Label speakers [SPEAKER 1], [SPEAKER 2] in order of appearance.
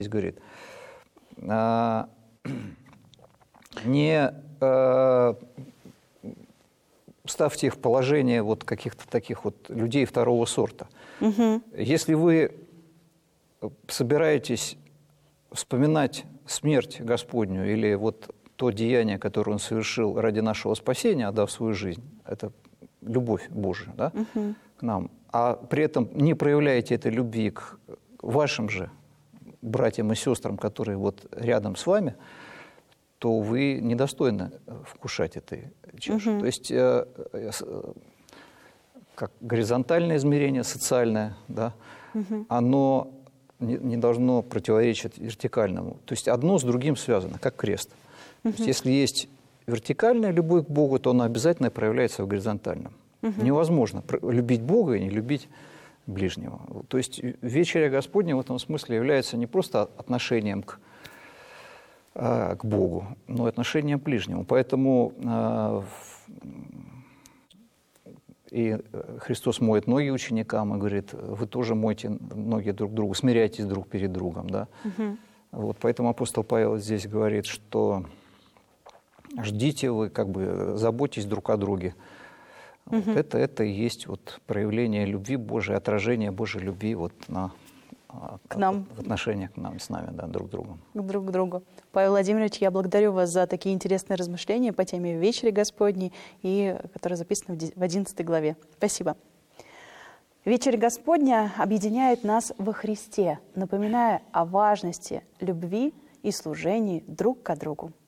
[SPEAKER 1] здесь говорит, не ставьте их в положение вот каких-то таких вот людей второго сорта. Если вы собираетесь вспоминать смерть Господню или вот то деяние, которое Он совершил ради нашего спасения, отдав свою жизнь, это любовь Божия, да, к нам, а при этом не проявляете этой любви к вашим же братьям и сестрам, которые вот рядом с вами, то вы недостойны вкушать этой чаши. То есть как горизонтальное измерение, социальное, да, оно не должно противоречить вертикальному. То есть одно с другим связано, как крест. То есть если есть вертикальная любовь к Богу, то она обязательно проявляется в горизонтальном. Невозможно любить Бога и не любить ближнего. То есть вечеря Господня в этом смысле является не просто отношением к Богу, но и отношением к ближнему. Поэтому и Христос моет ноги ученикам и говорит, вы тоже мойте ноги друг другу, смиряйтесь друг перед другом. Да? Вот, поэтому апостол Павел здесь говорит, что ждите вы, как бы заботьтесь друг о друге. Вот это и есть вот проявление любви Божией, отражение Божьей любви вот к нам. В отношениях к нам, с нами, да, друг к другу.
[SPEAKER 2] Друг к другу. Павел Владимирович, я благодарю вас за такие интересные размышления по теме Вечери Господней, которые записаны в 11 главе. Спасибо. Вечеря Господня объединяет нас во Христе, напоминая о важности любви и служении друг к другу.